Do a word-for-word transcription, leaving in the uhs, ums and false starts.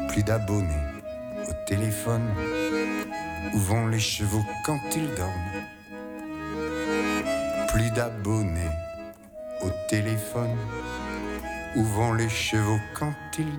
Plus d'abonnés au téléphone. Où vont les chevaux quand ils dorment? Plus d'abonnés au téléphone. Où vont les chevaux quand ils